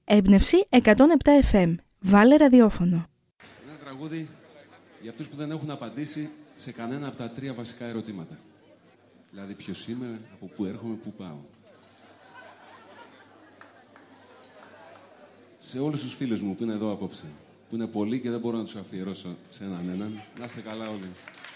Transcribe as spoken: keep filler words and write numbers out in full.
Έμπνευση εκατόν επτά εφ εμ. Βάλε ραδιόφωνο. Ένα τραγούδι για αυτούς που δεν έχουν απαντήσει σε κανένα από τα τρία βασικά ερωτήματα. Δηλαδή, ποιος είμαι, από πού έρχομαι, πού πάω. Σε όλους τους φίλους μου που είναι εδώ απόψε, που είναι πολλοί και δεν μπορώ να τους αφιερώσω σε έναν έναν, να είστε καλά όλοι.